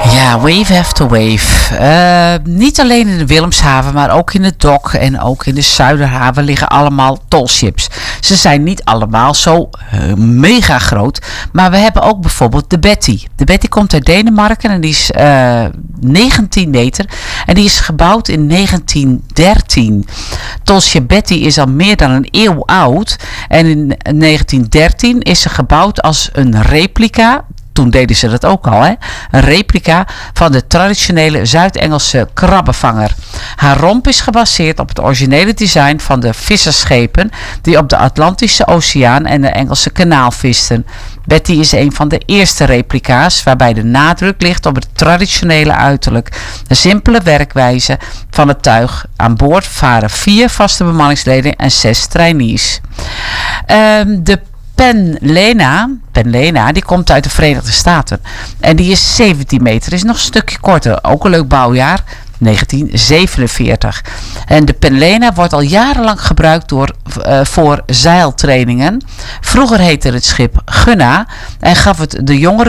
Ja, wave after wave. Niet alleen in de Willemshaven, maar ook in het Dok en ook in de Zuiderhaven liggen allemaal tolships. Ze zijn niet allemaal zo mega groot, maar we hebben ook bijvoorbeeld de Betty. De Betty komt uit Denemarken en die is 19 meter en die is gebouwd in 1913. Tolship Betty is al meer dan een eeuw oud en in 1913 is ze gebouwd als een replica. Toen deden ze dat ook al, hè? Een replica van de traditionele Zuid-Engelse krabbenvanger. Haar romp is gebaseerd op het originele design van de vissersschepen die op de Atlantische Oceaan en de Engelse Kanaal visten. Betty is een van de eerste replica's waarbij de nadruk ligt op het traditionele uiterlijk. De simpele werkwijze van het tuig. Aan boord varen 4 vaste bemanningsleden en 6 trainees. De Penlena, die komt uit de Verenigde Staten. En die is 17 meter. Is nog een stukje korter. Ook een leuk bouwjaar. 1947. En de Penlena wordt al jarenlang gebruikt voor zeiltrainingen. Vroeger heette het schip Gunna en gaf het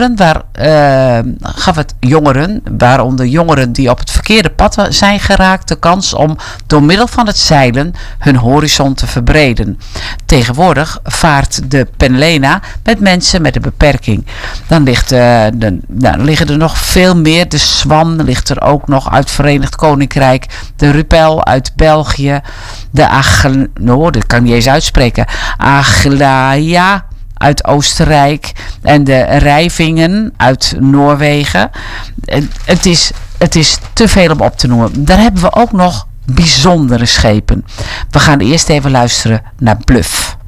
jongeren, waaronder jongeren die op het verkeerde pad zijn geraakt, de kans om door middel van het zeilen hun horizon te verbreden. Tegenwoordig vaart de Penlena met mensen met een beperking. Dan liggen er nog veel meer. De Swan ligt er ook nog uit Verenigd Koninkrijk, de Rupel uit België, dat kan ik niet eens uitspreken, Aglaia uit Oostenrijk en de Rijvingen uit Noorwegen. Het is te veel om op te noemen. Daar hebben we ook nog bijzondere schepen. We gaan eerst even luisteren naar Bluff.